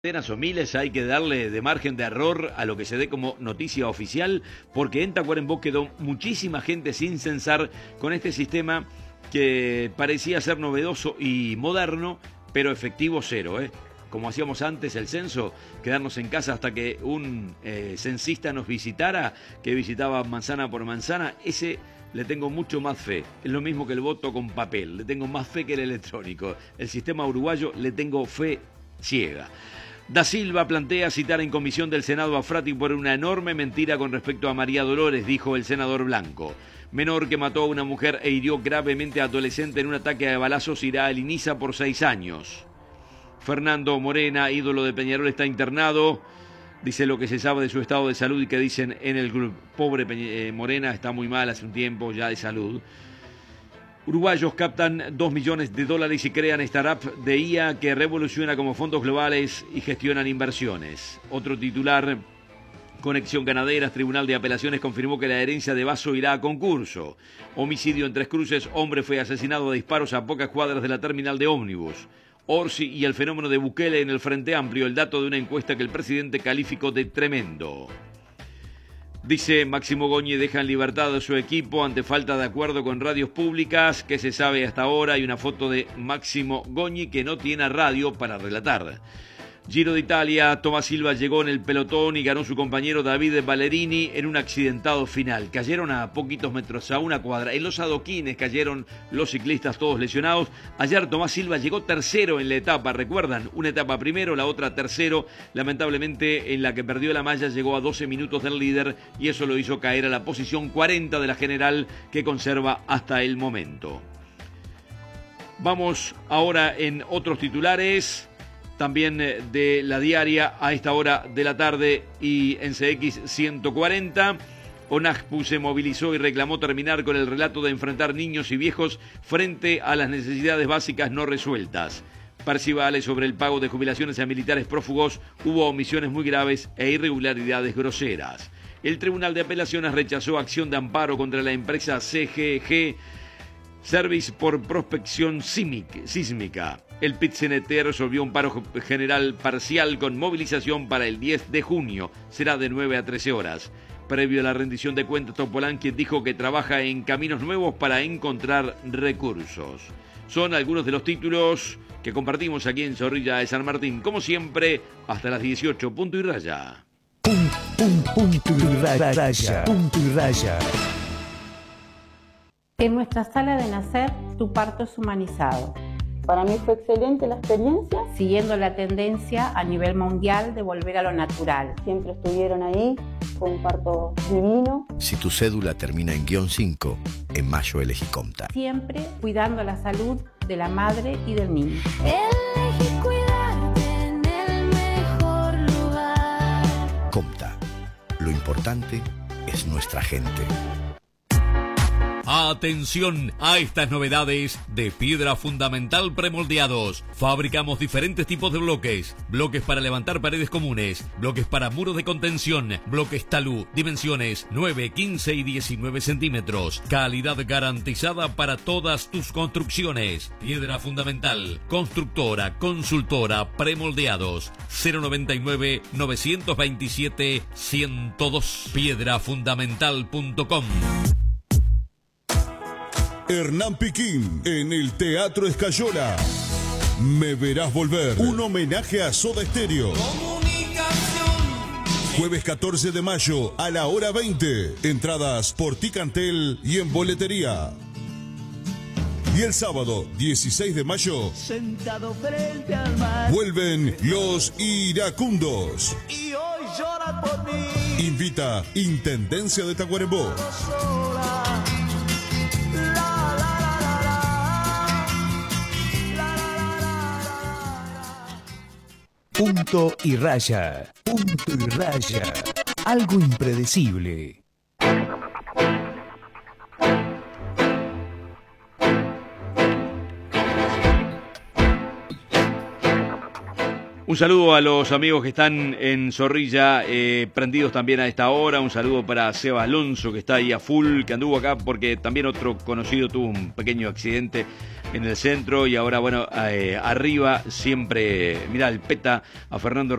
Centenas o miles hay que darle de margen de error a lo que se dé como noticia oficial, porque en Tacuarembó quedó muchísima gente sin censar con este sistema que parecía ser novedoso y moderno, pero efectivo cero, Como hacíamos antes el censo, quedarnos en casa hasta que un censista nos visitara, que visitaba manzana por manzana, ese le tengo mucho más fe. Es lo mismo que el voto con papel, le tengo más fe que el electrónico. El sistema uruguayo le tengo fe ciega. Da Silva plantea citar en comisión del Senado a Frati por una enorme mentira con respecto a María Dolores, dijo el senador Blanco. Menor que mató a una mujer e hirió gravemente a adolescente en un ataque de balazos irá a Liniza por 6 años. Fernando Morena, ídolo de Peñarol, está internado. Dice lo que se sabe de su estado de salud y que dicen en el club. Pobre Morena, está muy mal hace un tiempo ya de salud. Uruguayos captan $2 millones y crean startup de IA que revoluciona como fondos globales y gestionan inversiones. Otro titular, Conexión Ganaderas, Tribunal de Apelaciones confirmó que la herencia de Basso irá a concurso. Homicidio en Tres Cruces, hombre fue asesinado a disparos a pocas cuadras de la terminal de ómnibus. Orsi y el fenómeno de Bukele en el Frente Amplio, el dato de una encuesta que el presidente calificó de tremendo. Dice Máximo Goñi, deja en libertad a su equipo ante falta de acuerdo con radios públicas. Que se sabe hasta ahora, hay una foto de Máximo Goñi que no tiene radio para relatar. Giro de Italia, Tomás Silva llegó en el pelotón y ganó su compañero David Ballerini en un accidentado final. Cayeron a poquitos metros, a una cuadra. En los adoquines cayeron los ciclistas todos lesionados. Ayer Tomás Silva llegó tercero en la etapa, ¿recuerdan? Una etapa primero, la otra tercero. Lamentablemente en la que perdió la malla llegó a 12 minutos del líder y eso lo hizo caer a la posición 40 de la general que conserva hasta el momento. Vamos ahora en otros titulares. También de la diaria a esta hora de la tarde y en CX 140. ONAJPU se movilizó y reclamó terminar con el relato de enfrentar niños y viejos frente a las necesidades básicas no resueltas. Parciales sobre el pago de jubilaciones a militares prófugos, hubo omisiones muy graves e irregularidades groseras. El Tribunal de Apelaciones rechazó acción de amparo contra la empresa CGG Service por prospección sísmica. El PIT-CNT resolvió un paro general parcial con movilización para el 10 de junio. Será de 9 a 13 horas. Previo a la rendición de cuentas, Topolánqui dijo que trabaja en caminos nuevos para encontrar recursos. Son algunos de los títulos que compartimos aquí en Zorrilla de San Martín. Como siempre, hasta las 18, punto y raya. Punto y raya. En nuestra sala de nacer, tu parto es humanizado. Para mí fue excelente la experiencia. Siguiendo la tendencia a nivel mundial de volver a lo natural. Siempre estuvieron ahí, fue un parto divino. Si tu cédula termina en -5, en mayo elegí Comta. Siempre cuidando la salud de la madre y del niño. Elegí cuidarte en el mejor lugar. Comta, lo importante es nuestra gente. Atención a estas novedades de Piedra Fundamental Premoldeados. Fabricamos diferentes tipos de bloques. Bloques para levantar paredes comunes, bloques para muros de contención, bloques talú, dimensiones 9, 15 y 19 centímetros. Calidad garantizada para todas tus construcciones. Piedra Fundamental, constructora, consultora, premoldeados. 099-927-102. Piedrafundamental.com. Hernán Piquín en el Teatro Escayola. Me verás volver. Un homenaje a Soda Stereo. Jueves 14 de mayo a la hora 20. Entradas por Ticantel y en boletería. Y el sábado 16 de mayo sentado frente al mar, vuelven Los Iracundos. Y hoy llora por mí. Invita Intendencia de Tacuarembó. Punto y raya. Algo impredecible. Un saludo a los amigos que están en Zorrilla, prendidos también a esta hora. Un saludo para Seba Alonso, que está ahí a full, que anduvo acá porque también otro conocido tuvo un pequeño accidente en el centro. Y ahora, bueno, arriba siempre, mirá, el PETA, a Fernando